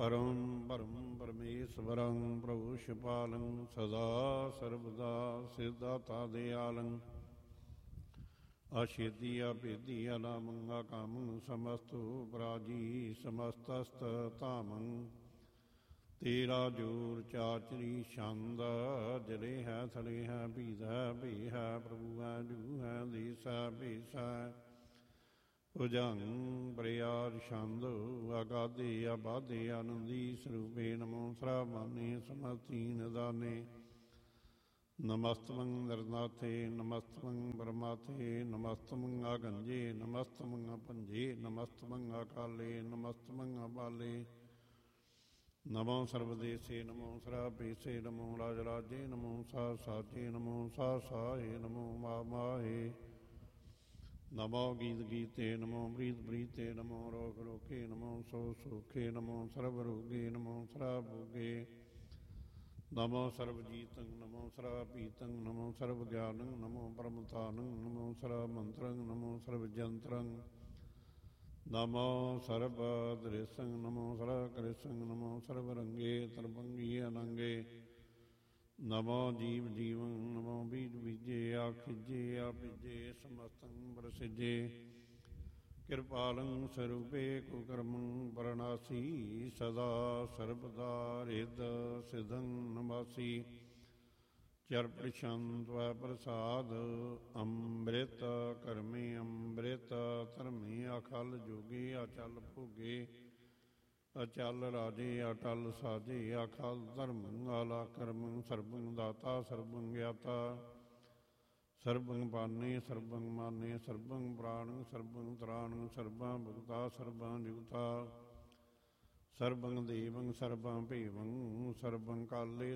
ਪਰਮ ਪਰਮ ਪਰਮੇਸ਼ਵਰੰ ਪ੍ਰਭੂ ਸ਼ਪਾਲੰ ਸਦਾ ਸਰਬਦਾ ਸਿਧਾਤਾ ਦਿਆਲੰ ਅਛੇਦੀ ਅਭੇਦੀ ਅਨਾਮੰ ਅਕਾਮੰ ਸਮਸਤੋ ਪਰਾਜੀ ਸਮਸਤਸਤ ਧਾਮੰ ਤੇਰਾ ਜੋਰ ਚਾਚਰੀ ਛੰਦ ਜਲੇ ਹੈ ਥਲੇ ਹੈ ਭੀਦ ਹੈ ਭੇ ਹੈ ਪ੍ਰਭੂ ਹੈ ਜੂ ਹੈ ਦੇਸ ਹੈ ਭੇਸ ਹੈ ਭੁਜੰਗ ਪ੍ਰਿਆਰ ਛੰਦ ਅਗਾਧੇ ਅਬਾਧੇ ਆਨੰਦੀ ਸਰੂਪੇ ਨਮੋ ਸਰਾਬਾਨੇ ਸਮਰਥੀ ਨਿਦਾਨੇ ਨਮਸਤਮੰ ਨਰਨਾਥੇ ਨਮਸਤਮੰ ਬਰਮਾਥੇ ਨਮਸਤਮੰ ਆਗੰਜੇ ਨਮਸਤਮੰ ਅਪੰਜੇ ਨਮਸਤਮੰ ਅਕਾਲੇ ਨਮਸਤਮੰ ਅਬਾਲੇ ਨਮੋ ਸਰਵਦੇਸੇ ਨਮੋ ਸਰਾਭੇਸੇ ਨਮੋ ਰਾਜ ਰਾਜੇ ਨਮੋ ਸਾ ਸਾਜੇ ਨਮੋ ਸਾ ਸਾਹੇ ਨਮੋ ਮਾ ਮਾਹੇ ਨਮੋ ਗੀਤ ਗੀਤੇ ਨਮੋ ਬ੍ਰੀਤ ਬ੍ਰੀਤੇ ਨਮੋ ਰੋਗ ਰੋਕੇ ਨਮੋ ਸੋ ਸੋਖੇ ਨਮੋ ਸਰਬ ਰੋਗੇ ਨਮੋ ਸਰਾ ਭੋਗੇ ਨਮੋ ਸਰਬਜੀਤੰ ਨਮੋ ਸਰਾਭੀਤੰ ਨਮੋ ਸਰਬ ਗਿਆਨੰ ਨਮੋ ਪਰਮਤਾਨੰ ਨਮੋ ਸਰਬ ਮੰਤਰੰ ਨਮੋ ਸਰਬ ਜੰਤਰੰ ਨਮੋ ਸਰਬ ਦ੍ਰਿਸੰ ਨਮੋ ਸਰਬ ਕ੍ਰਿਸੰ ਨਮੋ ਸਰਬ ਰੰਗੇ ਤਰਬੰਗੀ ਅਨੰਗੇ ਨਮੋ ਜੀਵ ਜੀਵੰ ਨਮੋ ਬੀਜ ਬੀਜੇ ਆਖਿਜੇ ਆਭਿਜੇ ਸਮਸਤੰ ਪ੍ਰਸਿਜੇ ਕਿਰਪਾਲੰ ਸਰੂਪੇ ਕੁਕਰਮੰ ਪਰਨਾਸੀ ਸਦਾ ਸਰਬਦਾ ਰਿਦ ਸਿਧੰ ਨਮਾਸੀ ਚਰ ਪ੍ਰਸ਼ੰਤ ਵੈ ਪ੍ਰਸਾਦ ਅੰਮ੍ਰਿਤ ਕਰਮੇ ਅੰਮ੍ਰਿਤ ਧਰਮੇ ਅਖਲ ਜੋਗੇ ਅਚਲ ਭੋਗੇ ਅਚਲ ਰਾਜੇ ਅਟਲ ਸਾਜੇ ਅਖਲ ਧਰਮੰ ਆਲਾ ਕਰਮੰ ਸਰਬੰ ਦਾਤਾ ਸਰਬੰ ਗਿਆਤਾ ਸਰਬੰ ਪਾਨੇ ਸਰਬੰ ਮਾਨੇ ਸਰਬੰ ਪ੍ਰਾਣੰ ਸਰਬੰ ਤਰਾਣੰ ਸਰਬੰ ਭੁਗਤਾ ਸਰਬੰ ਜੁਗਤਾ ਸਰਬੰ ਦੇਵੰ ਸਰਬੰ ਭੇਵੰ ਸਰਬੰ ਕਾਲੇ